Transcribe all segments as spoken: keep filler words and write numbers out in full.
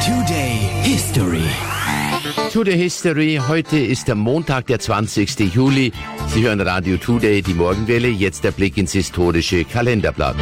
Today History. Today History. Heute ist der Montag, der zwanzigste Juli. Sie hören Radio Today, die Morgenwelle. Jetzt der Blick ins historische Kalenderblatt.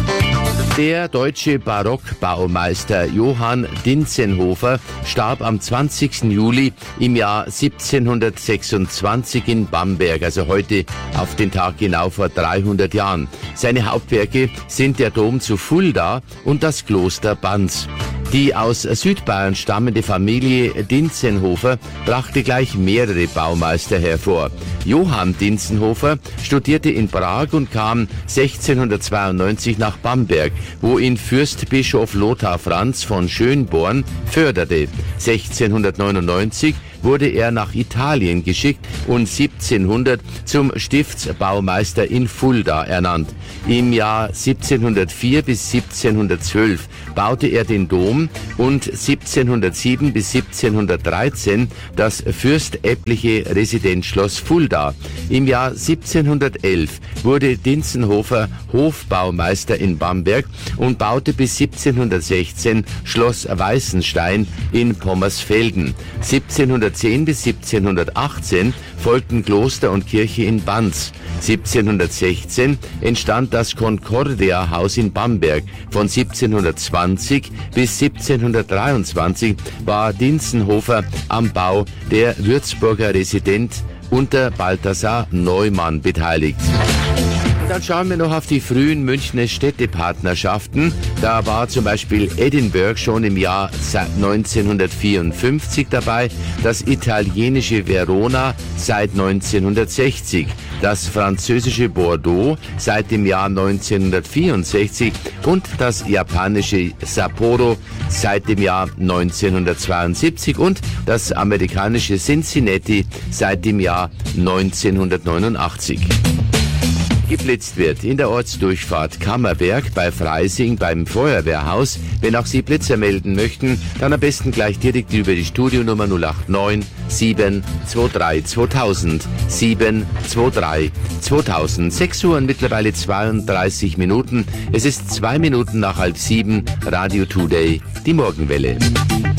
Der deutsche Barockbaumeister Johann Dientzenhofer starb am zwanzigsten Juli im Jahr siebzehnhundertsechsundzwanzig in Bamberg, also heute auf den Tag genau vor dreihundert Jahren. Seine Hauptwerke sind der Dom zu Fulda und das Kloster Banz. Die aus Südbayern stammende Familie Dientzenhofer brachte gleich mehrere Baumeister hervor. Johann Dientzenhofer studierte in Prag und kam sechzehnhundertzweiundneunzig nach Bamberg, wo ihn Fürstbischof Lothar Franz von Schönborn förderte. sechzehnhundertneunundneunzig wurde er nach Italien geschickt und siebzehnhundert zum Stiftsbaumeister in Fulda ernannt. Im Jahr siebzehnhundertvier bis siebzehnhundertzwölf baute er den Dom und siebzehnhundertsieben bis siebzehnhundertdreizehn das fürstäbliche Residenzschloss Fulda. Im Jahr siebzehnhundertelf wurde Dientzenhofer Hofbaumeister in Bamberg und baute bis siebzehnhundertsechzehn Schloss Weißenstein in Pommersfelden. siebzehnhundertzehn bis siebzehnhundertachtzehn folgten Kloster und Kirche in Banz. siebzehnhundertsechzehn entstand das Concordia-Haus in Bamberg. Von siebzehnhundertzwanzig bis siebzehnhundertdreiundzwanzig war Dientzenhofer am Bau der Würzburger Residenz unter Balthasar Neumann beteiligt. Dann schauen wir noch auf die frühen Münchner Städtepartnerschaften. Da war zum Beispiel Edinburgh schon im Jahr neunzehnhundertvierundfünfzig dabei, das italienische Verona seit neunzehnhundertsechzig, das französische Bordeaux seit dem Jahr neunzehnhundertvierundsechzig und das japanische Sapporo seit dem Jahr neunzehnhundertzweiundsiebzig und das amerikanische Cincinnati seit dem Jahr neunzehnhundertneunundachtzig. Geblitzt wird in der Ortsdurchfahrt Kammerberg bei Freising beim Feuerwehrhaus. Wenn auch Sie Blitzer melden möchten, dann am besten gleich direkt über die Studionummer null acht neun sieben zwei drei zweitausend sieben zwei drei zweitausend. sechs Uhr und mittlerweile zweiunddreißig Minuten. Es ist zwei Minuten nach halb sieben. Radio Today, die Morgenwelle.